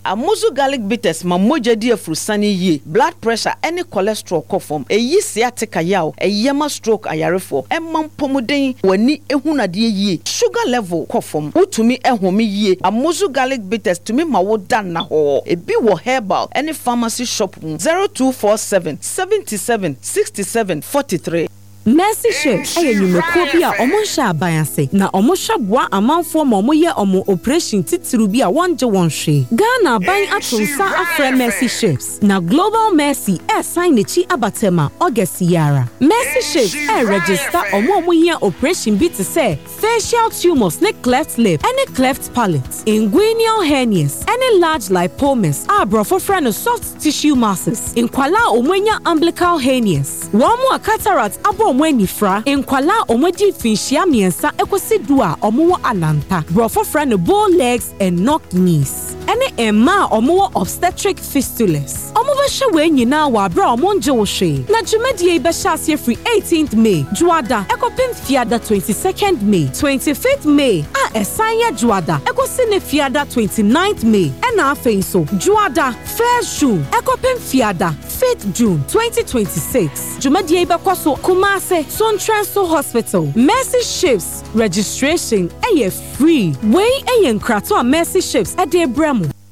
Amuzu garlic bitters ma moja di afrusani ye. Blood pressure any cholesterol kofom. Eyi sciatica yaw. Eyema stroke ayarefo. Emman pomuden wani ehuna die ye. Sugar level kofom. Utumi ehumi ye. Amuzu garlic bitters tumi ma wo dan na ho. Ebi wo herbal any pharmacy shop 0247 77 67 43. Mercy Ships aye nyumeko bi a omonsha abayase na omosha boa amanfo ma omoye omo operation titiru bi a wonje wonhwe Ghana ban atonsa afre Mercy Ships na Global Mercy sign nechi abatema August yara Mercy Ships register omoye operation bi to say facial tumors ne cleft lip any cleft palate inguinal hernias any large lipomas abrofo friend soft tissue masses inkwala omwenya umbilical hernias womo cataract abo Mwenifra, Enkwala Omodi Finchia Miensa Ekosidua Omo Alanta, Brofo friend bow legs and knocked knees. Any Emma Omo obstetric fistulas. Omobasha Wenyina wa bra Monjoshe. Na Jumedi Bashasye free 18th May, Juada, Ekopim Fiada 22nd May, 25th May, Esanya Juada, Ekosine Fiada 29th May, Ena Fenso, Juada, 1st June, Ekopim Fiada, 5th June 2026. Jumedi Bakoso Kumase Sontranso Hospital. Mercy Ships registration free. Way Krato Mercy Ships at the Bremo.